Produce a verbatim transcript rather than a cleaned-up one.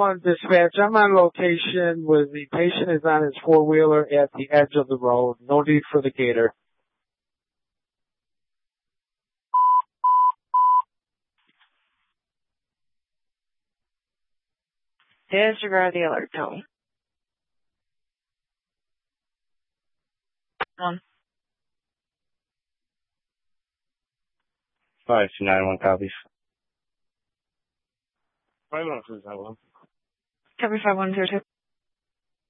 one, dispatch. I'm on location where the patient is on his four-wheeler at the edge of the road. No need for the gator. Disregard the alert tone. One. Five two nine one copies. Five one two nine one. Copy five one zero two.